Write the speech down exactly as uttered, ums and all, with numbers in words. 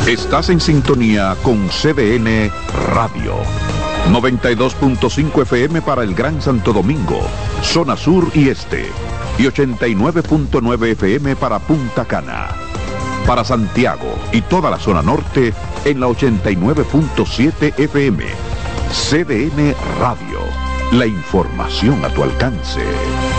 Estás en sintonía con C D N Radio. noventa y dos punto cinco F M para el Gran Santo Domingo, zona sur y este. Y ochenta y nueve punto nueve F M para Punta Cana. Para Santiago y toda la zona norte en la ochenta y nueve punto siete F M. C D N Radio. La información a tu alcance.